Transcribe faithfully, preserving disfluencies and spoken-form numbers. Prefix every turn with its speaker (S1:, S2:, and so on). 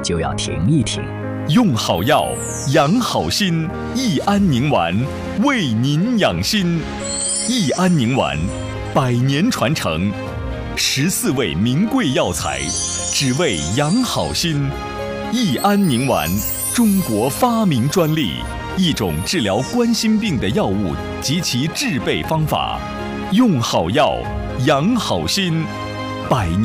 S1: 就要停一停。
S2: 用好药，养好心，益安宁丸为您养心。益安宁丸，百年传承，十四味名贵药材，只为养好心。益安宁丸，中国发明专利，一种治疗冠心病的药物及其制备方法。用好药，养好心，百年。